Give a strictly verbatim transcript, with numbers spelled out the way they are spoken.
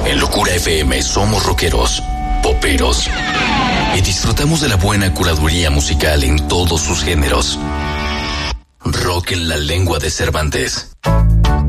En Locura F M somos rockeros, poperos y disfrutamos de la buena curaduría musical en todos sus géneros. Rock en la lengua de Cervantes.